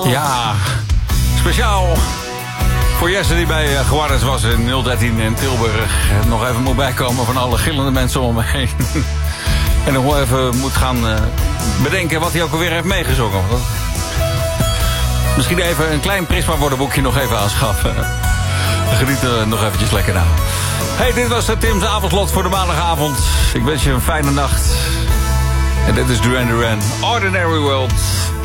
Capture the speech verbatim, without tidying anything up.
Ja, speciaal voor Jesse die bij uh, Guardes was in nul dertien in Tilburg. Nog even moet bijkomen van alle gillende mensen om me heen. En nog wel even moet gaan uh, bedenken wat hij ook alweer heeft meegezongen. Misschien even een klein Prisma woordenboekje nog even aanschaffen. Geniet er nog eventjes lekker na. Hey, dit was Tim's avondslot voor de maandagavond. Ik wens je een fijne nacht. En dit is Duran Duran, Ordinary World.